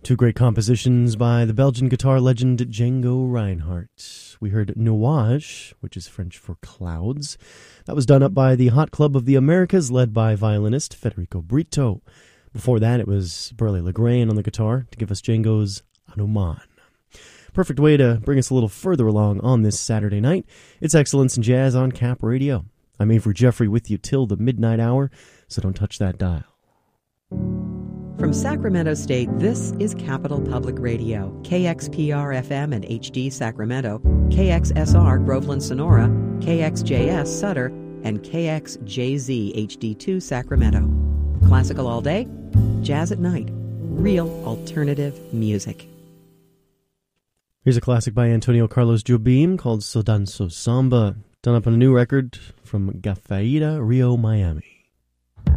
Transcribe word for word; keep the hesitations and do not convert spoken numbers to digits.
Two great compositions by the Belgian guitar legend Django Reinhardt. We heard Nuage, which is French for clouds. That was done up by the Hot Club of the Americas, led by violinist Federico Brito. Before that, it was Burley LeGrain on the guitar to give us Django's Hanuman. Perfect way to bring us a little further along on this Saturday night. It's Excellence in Jazz on Cap Radio. I'm Avery Jeffrey with you till the midnight hour, so don't touch that dial. From Sacramento State, this is Capital Public Radio, K X P R F M and H D Sacramento, K X S R Groveland Sonora, K X J S Sutter, and K X J Z H D two Sacramento. Classical all day, jazz at night, real alternative music. Here's a classic by Antonio Carlos Jobim called So Danso Samba, done up on a new record from Gafaida, Rio, Miami.